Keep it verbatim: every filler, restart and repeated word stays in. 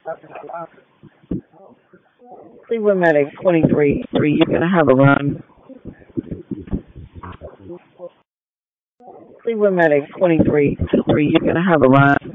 Cleveland Medic twenty-three three, you're going to have a run. Cleveland Medic twenty-three three, you're going to have a run.